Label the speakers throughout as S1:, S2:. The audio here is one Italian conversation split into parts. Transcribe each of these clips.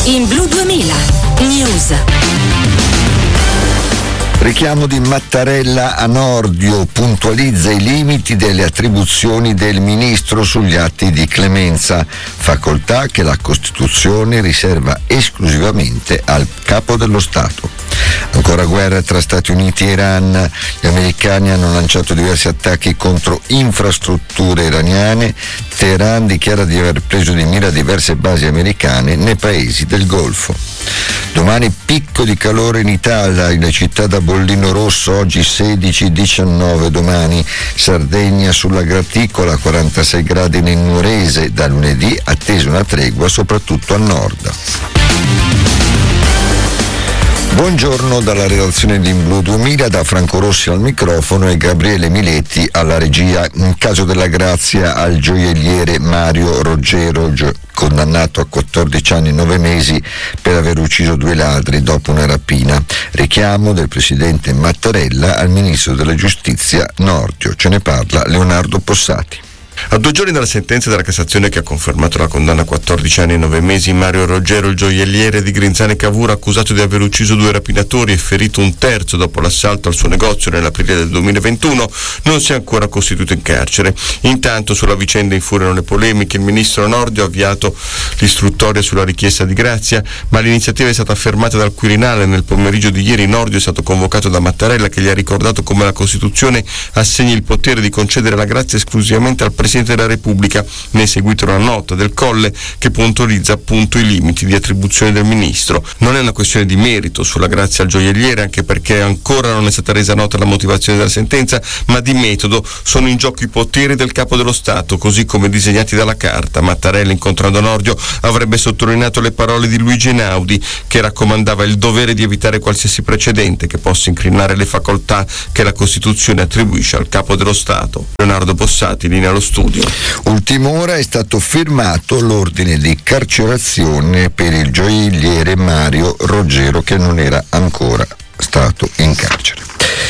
S1: In Blu 2000 News.
S2: Richiamo di Mattarella a Nordio, puntualizza i limiti delle attribuzioni del ministro sugli atti di clemenza, facoltà che la Costituzione riserva esclusivamente al capo dello Stato. Ancora guerra tra Stati Uniti e Iran, gli americani hanno lanciato diversi attacchi contro infrastrutture iraniane, Teheran dichiara di aver preso di mira diverse basi americane nei paesi del Golfo. Domani picco di calore in Italia, in città da bollino rosso, oggi 16-19, domani Sardegna sulla graticola, 46 gradi nel Nuorese, da lunedì attesa una tregua soprattutto a nord. Buongiorno dalla redazione di In Blu 2000, da Franco Rossi al microfono e Gabriele Miletti alla regia. In caso della grazia al gioielliere Mario Roggero, condannato a 14 anni e 9 mesi per aver ucciso 2 ladri dopo una rapina. Richiamo del presidente Mattarella al ministro della giustizia Nordio. Ce ne parla Leonardo Possati.
S3: A 2 giorni dalla sentenza della Cassazione che ha confermato la condanna a 14 anni e 9 mesi, Mario Roggero, il gioielliere di Grinzane Cavour, accusato di aver ucciso 2 rapinatori e ferito un terzo dopo l'assalto al suo negozio nell'aprile del 2021, non si è ancora costituito in carcere. Intanto sulla vicenda infuriano le polemiche. Il ministro Nordio ha avviato l'istruttoria sulla richiesta di grazia, ma l'iniziativa è stata fermata dal Quirinale. Nel pomeriggio di ieri Nordio è stato convocato da Mattarella, che gli ha ricordato come la Costituzione assegni il potere di concedere la grazia esclusivamente al Presidente della Repubblica. Ne è seguita una nota del Colle che puntualizza appunto i limiti di attribuzione del ministro. Non è una questione di merito sulla grazia al gioielliere, anche perché ancora non è stata resa nota la motivazione della sentenza, ma di metodo. Sono in gioco i poteri del capo dello Stato, così come disegnati dalla Carta. Mattarella, incontrando Nordio, avrebbe sottolineato le parole di Luigi Einaudi, che raccomandava il dovere di evitare qualsiasi precedente che possa incrinare le facoltà che la Costituzione attribuisce al capo dello Stato. Leonardo Possati, linea allo studio.
S2: Ultima ora è stato firmato l'ordine di carcerazione per il gioielliere Mario Roggero, che non era ancora stato in carcere.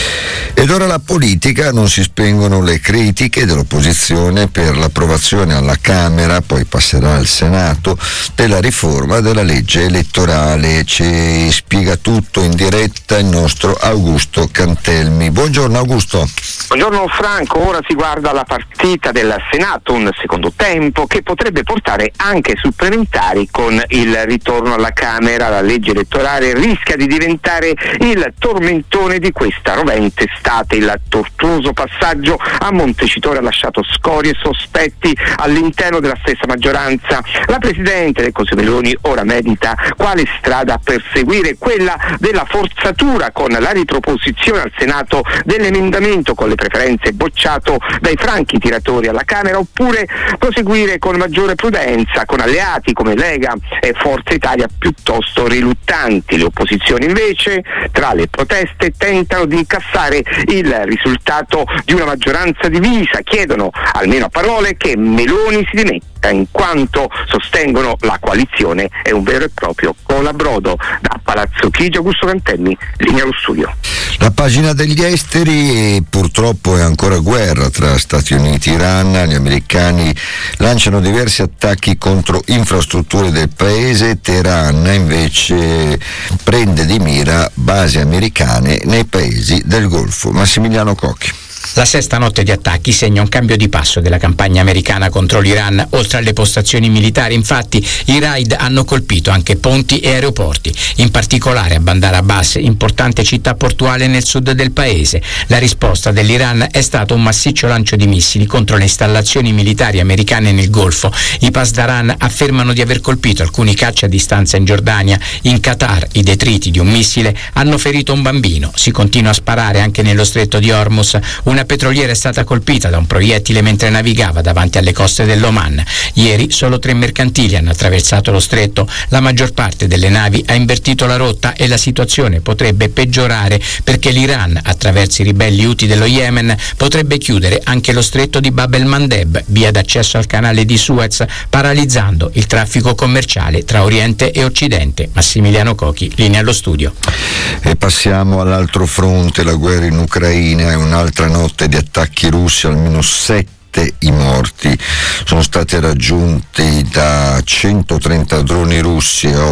S2: Ed ora la politica, non si spengono le critiche dell'opposizione per l'approvazione alla Camera, poi passerà al Senato, della riforma della legge elettorale. Ci spiega tutto in diretta il nostro Augusto Cantelmi. Buongiorno Augusto.
S4: Buongiorno Franco, ora si guarda la partita del Senato, un secondo tempo che potrebbe portare anche supplementari con il ritorno alla Camera. La legge elettorale rischia di diventare il tormentone di questa rovente estate. Il tortuoso passaggio a Montecitorio ha lasciato scorie e sospetti all'interno della stessa maggioranza. La Presidente del Consiglio Meloni ora medita quale strada perseguire, quella della forzatura con la riproposizione al Senato dell'emendamento con le preferenze bocciato dai franchi tiratori alla Camera, oppure proseguire con maggiore prudenza con alleati come Lega e Forza Italia piuttosto riluttanti. Le opposizioni invece, tra le proteste, tentano di incassare il risultato di una maggioranza divisa, chiedono almeno a parole che Meloni si dimetta, in quanto sostengono la coalizione è un vero e proprio colabrodo. Da Palazzo Chigi, Augusto Cantelmi, linea allo studio.
S2: La pagina degli esteri, purtroppo è ancora guerra tra Stati Uniti e Iran. Gli americani lanciano diversi attacchi contro infrastrutture del paese. Teheran invece prende di mira basi americane nei paesi del Golfo. Massimiliano Cocchi.
S5: La sesta notte di attacchi segna un cambio di passo della campagna americana contro l'Iran. Oltre alle postazioni militari, infatti, i raid hanno colpito anche ponti e aeroporti, in particolare a Bandar Abbas, importante città portuale nel sud del paese. La risposta dell'Iran è stato un massiccio lancio di missili contro le installazioni militari americane nel Golfo. I Pasdaran affermano di aver colpito alcuni caccia a distanza in Giordania. In Qatar i detriti di un missile hanno ferito un bambino. Si continua a sparare anche nello stretto di Hormuz. Una petroliera è stata colpita da un proiettile mentre navigava davanti alle coste dell'Oman. Ieri solo 3 mercantili hanno attraversato lo stretto. La maggior parte delle navi ha invertito la rotta e la situazione potrebbe peggiorare perché l'Iran, attraverso i ribelli Houthi dello Yemen, potrebbe chiudere anche lo stretto di Bab el-Mandeb, via d'accesso al canale di Suez, paralizzando il traffico commerciale tra Oriente e Occidente. Massimiliano Cocchi, linea allo studio.
S2: E passiamo all'altro fronte, la guerra in Ucraina. È un'altra notte di attacchi russi, almeno 7 i morti sono stati raggiunti da 130 droni russi e 8 mine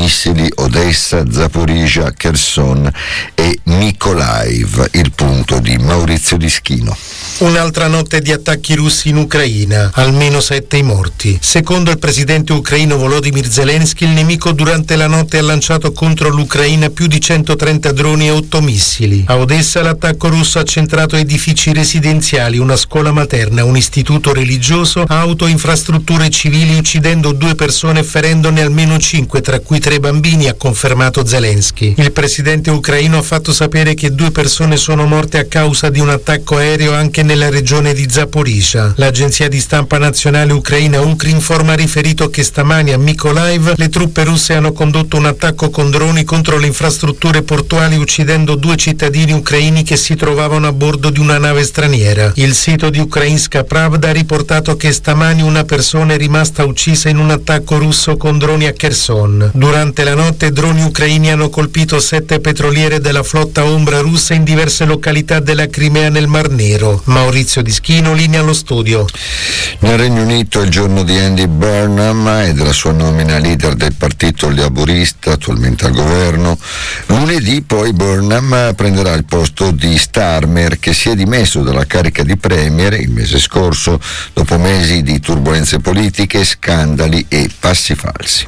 S2: missili Odessa, Zaporizhzhia, Kherson e Mykolaiv. Il punto di Maurizio Dischino.
S6: Un'altra notte di attacchi russi in Ucraina, almeno 7 i morti. Secondo il presidente ucraino Volodymyr Zelensky, il nemico durante la notte ha lanciato contro l'Ucraina più di 130 droni e 8 missili. A Odessa l'attacco russo ha centrato edifici residenziali, una scuola materna, un istituto religioso, auto e infrastrutture civili, uccidendo 2 persone e ferendone almeno 5, tra cui 3 bambini, ha confermato Zelensky. Il presidente ucraino ha fatto sapere che 2 persone sono morte a causa di un attacco aereo anche nella regione di Zaporizhzhia. L'agenzia di stampa nazionale ucraina Ukrinform ha riferito che stamani a Mykolaiv le truppe russe hanno condotto un attacco con droni contro le infrastrutture portuali, uccidendo 2 cittadini ucraini che si trovavano a bordo di una nave straniera. Il sito di Ukrainska Pravda ha riportato che stamani una persona è rimasta uccisa in un attacco russo con droni a Kherson. Durante la notte droni ucraini hanno colpito 7 petroliere della flotta ombra russa in diverse località della Crimea nel Mar Nero. Maurizio Dischino, linea allo studio.
S2: Nel Regno Unito è il giorno di Andy Burnham e della sua nomina leader del partito laburista, attualmente al governo. Lunedì poi Burnham prenderà il posto di Starmer, che si è dimesso dalla carica di premier il mese scorso dopo mesi di turbolenze politiche, scandali e passi falsi.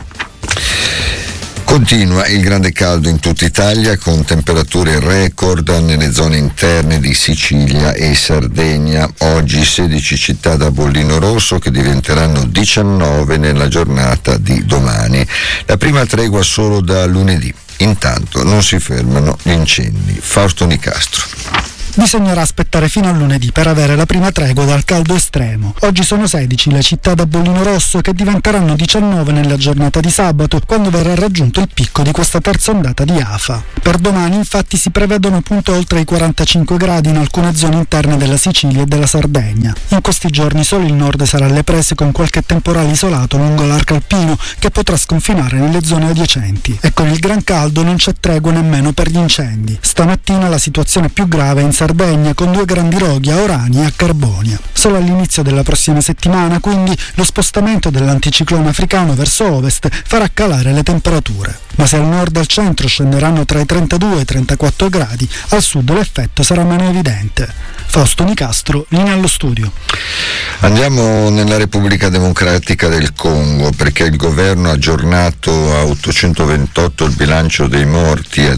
S2: Continua il grande caldo in tutta Italia, con temperature record nelle zone interne di Sicilia e Sardegna. Oggi 16 città da bollino rosso, che diventeranno 19 nella giornata di domani. La prima tregua solo da lunedì. Intanto non si fermano gli incendi. Fausto Nicastro.
S7: Bisognerà aspettare fino a lunedì per avere la prima tregua dal caldo estremo. Oggi sono 16 le città da bollino rosso, che diventeranno 19 nella giornata di sabato, quando verrà raggiunto il picco di questa terza ondata di afa. Per domani infatti si prevedono punte oltre i 45 gradi in alcune zone interne della Sicilia e della Sardegna. In questi giorni solo il nord sarà alle prese, con qualche temporale isolato lungo l'arco alpino che potrà sconfinare nelle zone adiacenti. E con il gran caldo non c'è tregua nemmeno per gli incendi. Stamattina la situazione più grave è in Sardegna, con 2 grandi roghi a Orani e a Carbonia. Solo all'inizio della prossima settimana, quindi, lo spostamento dell'anticiclone africano verso ovest farà calare le temperature. Ma se al nord e al centro scenderanno tra i 32 e i 34 gradi, al sud l'effetto sarà meno evidente. Fausto Nicastro, linea allo studio.
S2: Andiamo nella Repubblica Democratica del Congo, perché il governo ha aggiornato a 828 il bilancio dei morti e a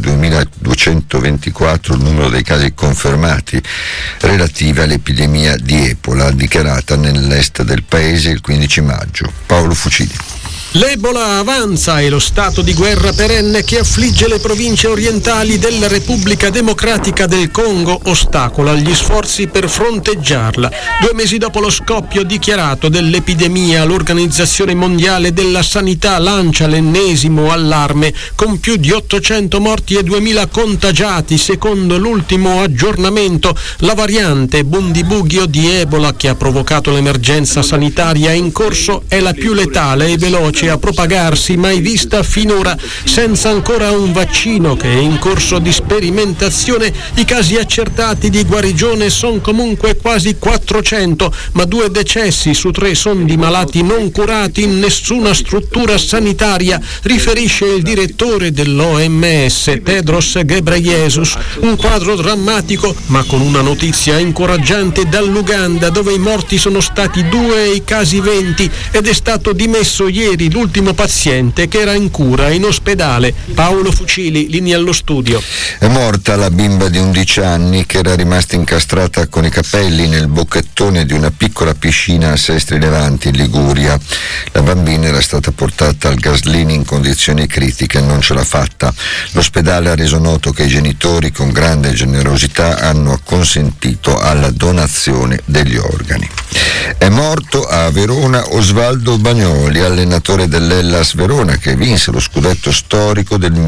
S2: 2224 il numero dei casi confermati relativi all'epidemia di Ebola dichiarata nell'est del paese il 15 maggio. Paolo Fucili.
S8: L'Ebola avanza e lo stato di guerra perenne che affligge le province orientali della Repubblica Democratica del Congo ostacola gli sforzi per fronteggiarla. 2 mesi dopo lo scoppio dichiarato dell'epidemia, l'Organizzazione Mondiale della Sanità lancia l'ennesimo allarme, con più di 800 morti e 2000 contagiati. Secondo l'ultimo aggiornamento, la variante Bundibugyo di Ebola, che ha provocato l'emergenza sanitaria in corso, è la più letale e veloce a propagarsi mai vista finora. Senza ancora un vaccino, che è in corso di sperimentazione, i casi accertati di guarigione sono comunque quasi 400, ma 2 decessi su 3 sono di malati non curati in nessuna struttura sanitaria, riferisce il direttore dell'OMS Tedros Ghebreyesus. Un quadro drammatico, ma con una notizia incoraggiante dall'Uganda, dove i morti sono stati 2 e i casi 20, ed è stato dimesso ieri l'ultimo paziente che era in cura in ospedale. Paolo Fucili, linea allo studio.
S2: È morta la bimba di 11 anni che era rimasta incastrata con i capelli nel bocchettone di una piccola piscina a Sestri Levanti, in Liguria. La bambina era stata portata al Gaslini in condizioni critiche e non ce l'ha fatta. L'ospedale ha reso noto che i genitori, con grande generosità, hanno acconsentito alla donazione degli organi. È morto a Verona Osvaldo Bagnoli, allenatore dell'Hellas Verona, che vinse lo scudetto storico del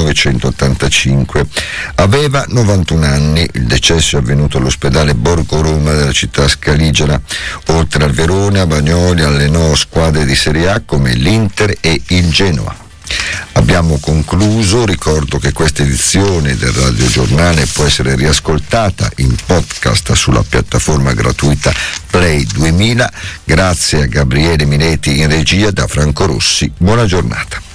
S2: 1985. Aveva 91 anni. Il decesso è avvenuto all'ospedale Borgo Roma della città scaligera. Oltre al Verona, Bagnoli allenò squadre di Serie A come l'Inter e il Genoa. Abbiamo concluso. Ricordo che questa edizione del radiogiornale può essere riascoltata in podcast sulla piattaforma gratuita Play 2000. Grazie a Gabriele Minetti in regia, da Franco Rossi. Buona giornata.